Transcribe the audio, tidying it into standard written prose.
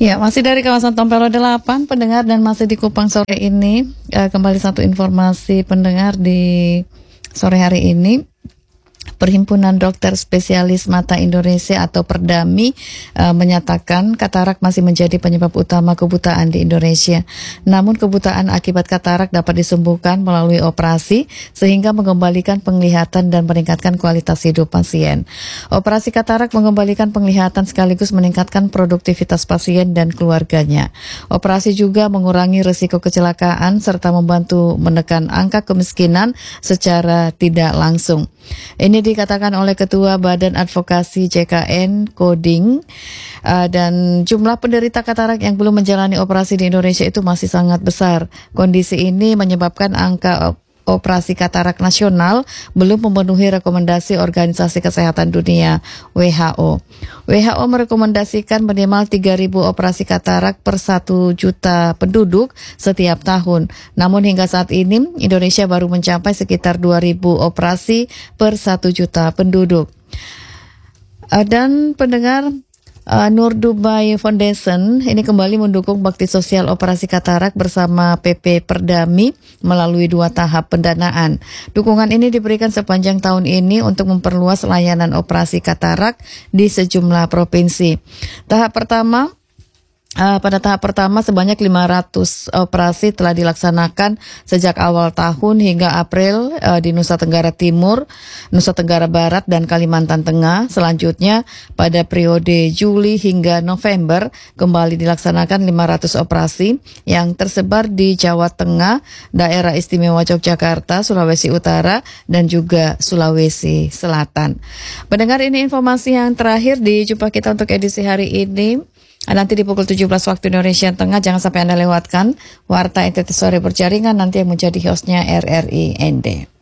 Ya, masih dari kawasan Tompelo 8, pendengar, dan masih di Kupang sore ini. Kembali satu informasi pendengar di sore hari ini. Perhimpunan Dokter Spesialis Mata Indonesia atau Perdami menyatakan katarak masih menjadi penyebab utama kebutaan di Indonesia. Namun kebutaan akibat katarak dapat disembuhkan melalui operasi sehingga mengembalikan penglihatan dan meningkatkan kualitas hidup pasien. Operasi katarak mengembalikan penglihatan sekaligus meningkatkan produktivitas pasien dan keluarganya. Operasi juga mengurangi risiko kecelakaan serta membantu menekan angka kemiskinan secara tidak langsung. Ini dikatakan oleh Ketua Badan Advokasi JKN Coding, dan jumlah penderita katarak yang belum menjalani operasi di Indonesia itu masih sangat besar. Kondisi ini menyebabkan angka operasi katarak nasional belum memenuhi rekomendasi Organisasi Kesehatan Dunia WHO. WHO merekomendasikan minimal 3.000 operasi katarak per 1 juta penduduk setiap tahun. Namun hingga saat ini Indonesia baru mencapai sekitar 2.000 operasi per 1 juta penduduk. Dan pendengar, Nur Dubai Foundation ini kembali mendukung bakti sosial operasi katarak bersama PP Perdami melalui 2 tahap pendanaan. Dukungan ini diberikan sepanjang tahun ini untuk memperluas layanan operasi katarak di sejumlah provinsi. Pada tahap pertama sebanyak 500 operasi telah dilaksanakan sejak awal tahun hingga April di Nusa Tenggara Timur, Nusa Tenggara Barat, dan Kalimantan Tengah. Selanjutnya pada periode Juli hingga November kembali dilaksanakan 500 operasi yang tersebar di Jawa Tengah, Daerah Istimewa Yogyakarta, Sulawesi Utara, dan juga Sulawesi Selatan. Mendengar, ini informasi yang terakhir di jumpa kita untuk edisi hari ini. Nanti di pukul 17 waktu Indonesia Tengah, jangan sampai Anda lewatkan Warta NTT Sore Berjaringan nanti yang menjadi hostnya RRI ND.